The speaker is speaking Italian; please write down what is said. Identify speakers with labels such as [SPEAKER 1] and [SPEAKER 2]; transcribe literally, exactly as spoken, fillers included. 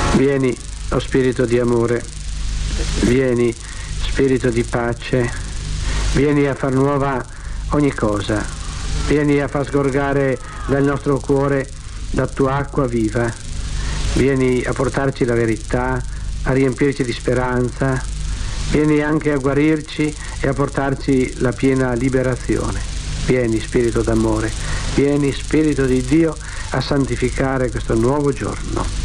[SPEAKER 1] Vieni, o Spirito di amore, vieni, Spirito di pace, vieni a far nuova ogni cosa, vieni a far sgorgare dal nostro cuore la tua acqua viva, vieni a portarci la verità, a riempirci di speranza, vieni anche a guarirci e a portarci la piena liberazione. Vieni, Spirito d'amore, vieni, Spirito di Dio, a santificare questo nuovo giorno.